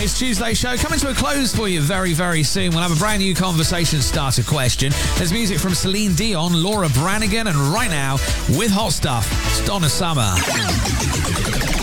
It's Tuesday show coming to a close for you very, very soon. We'll have a brand new conversation starter question. There's music from Celine Dion, Laura Branigan, and right now, with Hot Stuff, it's Donna Summer.